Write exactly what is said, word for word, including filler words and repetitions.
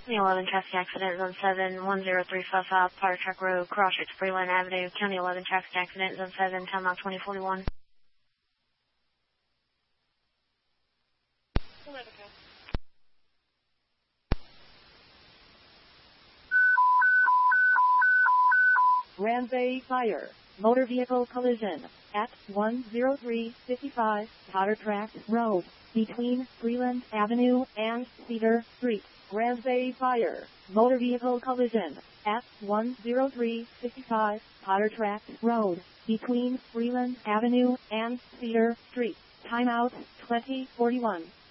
County eleven traffic accident, zone seven, one zero three five South Power Truck Road, Crossroads, Freeland Avenue, County eleven traffic accident, zone seven, time out twenty forty-one. Ramsey Fire, motor vehicle collision, at one zero three five five Potter Track Road, between Freeland Avenue and Cedar Street. Ramsey Fire, motor vehicle collision, at one zero three five five Potter Track Road, between Freeland Avenue and Cedar Street. Timeout twenty forty-one.